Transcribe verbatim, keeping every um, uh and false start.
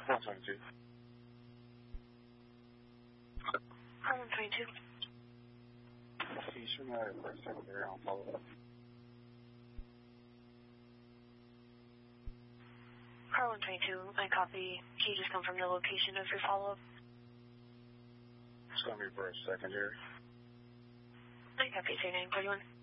one twenty-two. Car one twenty-two. Can you show me that for a second there? I'll follow up. Car one twenty-two, I copy. Can you just confirm the location of your follow-up? It's going to be for a secondary. I copy. Say name, forty-one.